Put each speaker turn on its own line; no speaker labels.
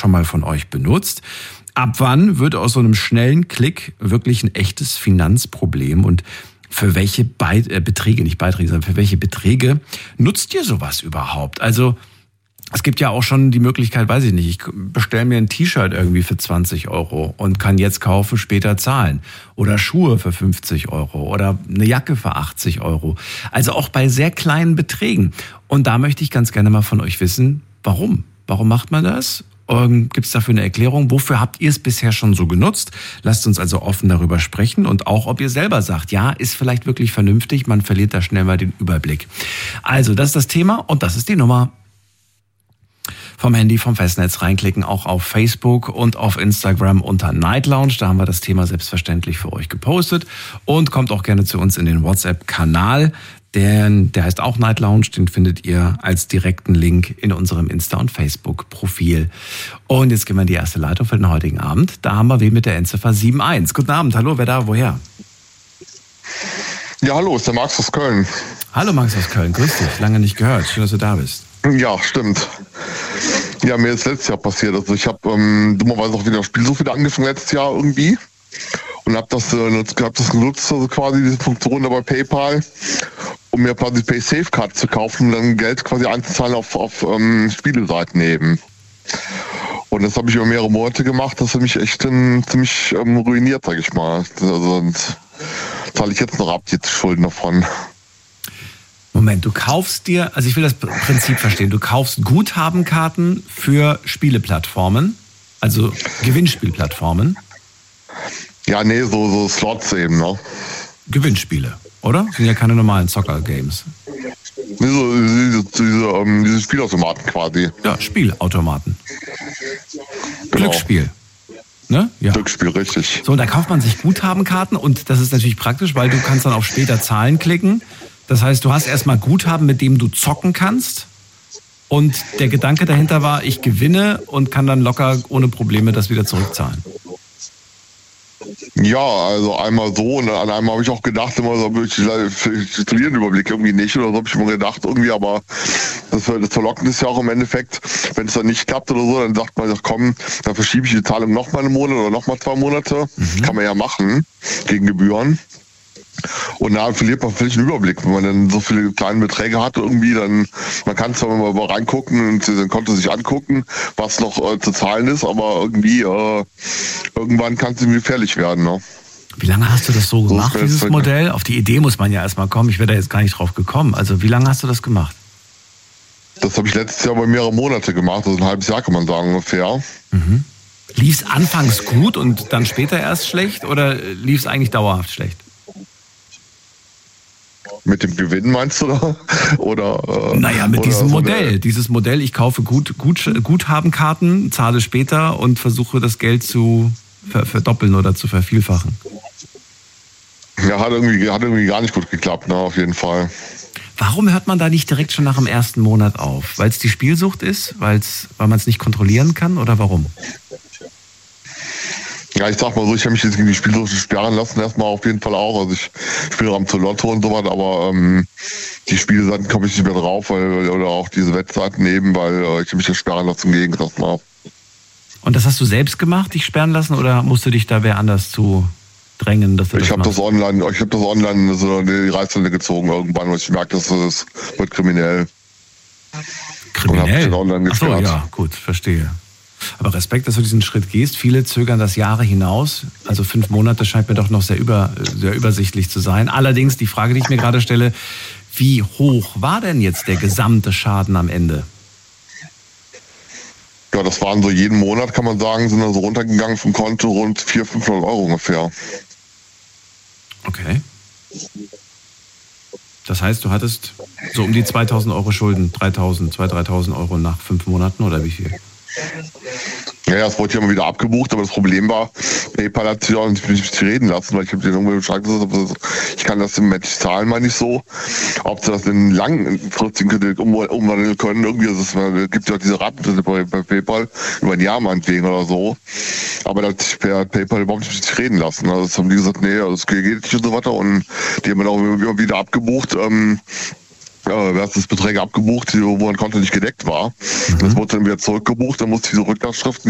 schon mal von euch benutzt. Ab wann wird aus so einem schnellen Klick wirklich ein echtes Finanzproblem und für welche Beträge, nicht Beiträge, sondern für welche Beträge nutzt ihr sowas überhaupt? Also es gibt ja auch schon die Möglichkeit, weiß ich nicht, ich bestelle mir ein T-Shirt irgendwie für 20 Euro und kann jetzt kaufen, später zahlen. Oder Schuhe für 50 Euro oder eine Jacke für 80 Euro. Also auch bei sehr kleinen Beträgen. Und da möchte ich ganz gerne mal von euch wissen, warum? Warum macht man das? Gibt es dafür eine Erklärung? Wofür habt ihr es bisher schon so genutzt? Lasst uns also offen darüber sprechen und auch, ob ihr selber sagt, ja, ist vielleicht wirklich vernünftig, man verliert da schnell mal den Überblick. Also, das ist das Thema und das ist die Nummer. Vom Handy, vom Festnetz reinklicken, auch auf Facebook und auf Instagram unter Night Lounge. Da haben wir das Thema selbstverständlich für euch gepostet. Und kommt auch gerne zu uns in den WhatsApp-Kanal. Der heißt auch Night Lounge. Den findet ihr als direkten Link in unserem Insta- und Facebook-Profil. Und jetzt gehen wir in die erste Leitung für den heutigen Abend. Da haben wir wen mit der Endziffer 71. Guten Abend, hallo, wer da, woher?
Ja, hallo, ist der Max aus Köln.
Hallo Max aus Köln, grüß dich. Lange nicht gehört. Schön, dass du da bist.
Ja, stimmt. Ja, mir ist letztes Jahr passiert. Also ich habe dummerweise auch wieder Spielsucht wieder angefangen letztes Jahr irgendwie und habe das genutzt, also quasi diese Funktion da bei PayPal, um mir quasi PaySafe-Card zu kaufen und dann Geld quasi einzuzahlen auf Spieleseiten eben. Und das habe ich über mehrere Monate gemacht. Das hat mich echt ziemlich ruiniert, sag ich mal. Also zahle ich jetzt noch ab, die Schulden davon.
Moment, du kaufst dir, also ich will das Prinzip verstehen, du kaufst Guthabenkarten für Spieleplattformen, also Gewinnspielplattformen.
Ja, nee, so Slots eben, ne?
Gewinnspiele, oder? Das sind ja keine normalen Zocker-Games.
Diese Spielautomaten quasi.
Ja, Spielautomaten.
Genau.
Glücksspiel. Ne? Ja.
Glücksspiel, richtig.
So, und da kauft man sich Guthabenkarten und das ist natürlich praktisch, weil du kannst dann auf später Zahlen klicken. Das heißt, du hast erstmal Guthaben, mit dem du zocken kannst. Und der Gedanke dahinter war, ich gewinne und kann dann locker ohne Probleme das wieder zurückzahlen.
Ja, also einmal so und an einmal habe ich auch gedacht, immer so, ich verliere den Überblick irgendwie nicht oder so habe ich immer gedacht irgendwie, aber das Verlockende ist ja auch im Endeffekt, wenn es dann nicht klappt oder so, dann sagt man, komm, dann verschiebe ich die Zahlung nochmal einen Monat oder nochmal 2 Monate. Kann man ja machen, gegen Gebühren. Und da verliert man völlig den Überblick, wenn man dann so viele kleine Beträge hat irgendwie, dann, man kann zwar mal reingucken und sein Konto sich angucken, was noch zu zahlen ist, aber irgendwie, irgendwann kann es gefährlich werden, ne?
Wie lange hast du das so gemacht, dieses Modell? Auf die Idee muss man ja erstmal kommen, ich wäre da jetzt gar nicht drauf gekommen. Also wie lange hast du das gemacht?
Das habe ich letztes Jahr bei mehrere Monate gemacht, also ein halbes Jahr kann man sagen ungefähr.
Mhm. Lief es anfangs gut und dann später erst schlecht oder lief es eigentlich dauerhaft schlecht?
Mit dem Gewinn meinst du da?
Naja, mit diesem Modell. Dieses Modell, ich kaufe Guthabenkarten, zahle später und versuche das Geld zu verdoppeln oder zu vervielfachen.
Ja, hat irgendwie gar nicht gut geklappt, ne, auf jeden Fall.
Warum hört man da nicht direkt schon nach dem ersten Monat auf? Weil es die Spielsucht ist? Weil man es nicht kontrollieren kann oder warum?
Ja, ich sag mal so, ich habe mich jetzt gegen die Spielsucht sperren lassen, erstmal auf jeden Fall auch. Also ich spiele am Lotto und so was, aber die Spielseiten komme ich nicht mehr drauf, oder auch diese Wettseiten eben, weil ich habe mich ja sperren lassen gegen erstmal.
Und das hast du selbst gemacht, dich sperren lassen, oder musst du dich da wer anders zu drängen, dass du das machst?
Ich habe das online so die Reißleine gezogen irgendwann, und ich merke, dass es wird kriminell.
Kriminell?
Und online gesperrt.
Ach so, ja, gut, verstehe. Aber Respekt, dass du diesen Schritt gehst. Viele zögern das Jahre hinaus. Also 5 Monate scheint mir doch noch sehr übersichtlich zu sein. Allerdings die Frage, die ich mir gerade stelle, wie hoch war denn jetzt der gesamte Schaden am Ende?
Ja, das waren so jeden Monat, kann man sagen, sind da so runtergegangen vom Konto rund 400-500 Euro ungefähr.
Okay. Das heißt, du hattest so um die 2.000 Euro Schulden, 2.000, 3.000 Euro nach 5 Monaten oder wie viel?
Ja, es wurde ja mal wieder abgebucht, aber das Problem war, PayPal hat sich auch nicht reden lassen, weil ich habe dir irgendwie Bescheid gesagt, ich kann das im Match zahlen, meine ich so. Ob sie das in langfristigen Kredit umwandeln können, irgendwie, also es gibt ja auch diese Raten bei PayPal über ein Jahr meinetwegen oder so. Aber da hat sich PayPal überhaupt nicht reden lassen. Also das haben die gesagt, nee, das geht nicht und so weiter, und die haben dann auch immer wieder abgebucht, das Beträge abgebucht, wo ein Konto nicht gedeckt war. Das wurde dann wieder zurückgebucht, dann musste ich diese Rücklassschriften